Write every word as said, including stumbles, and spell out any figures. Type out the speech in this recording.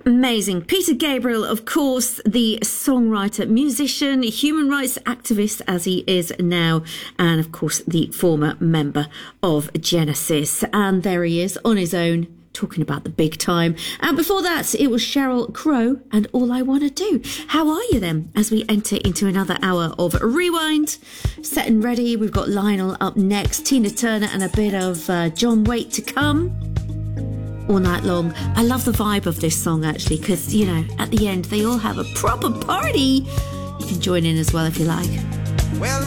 Amazing. Peter Gabriel, of course, the songwriter, musician, human rights activist as he is now, and of course the former member of Genesis. And there he is on his own, talking about the big time. And before that, it was Sheryl Crow and All I Want to Do. How are you then as we enter into another hour of Rewind? Set and ready. We've got Lionel up next, Tina Turner, and a bit of uh, John Waite to come. All night long. I love the vibe of this song actually, because, you know, at the end they all have a proper party. You can join in as well if you like. Well,